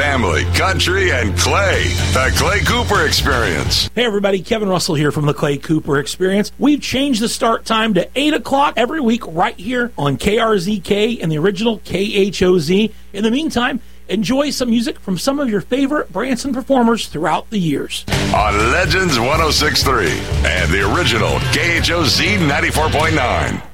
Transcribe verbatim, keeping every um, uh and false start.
family, country, and Clay. The Clay Cooper Experience. Hey everybody, Kevin Russell here from the Clay Cooper Experience. We've changed the start time to eight o'clock every week right here on K R Z K and the original K H O Z. In the meantime, enjoy some music from some of your favorite Branson performers throughout the years. On Legends one oh six point three and the original K H O Z ninety-four point nine.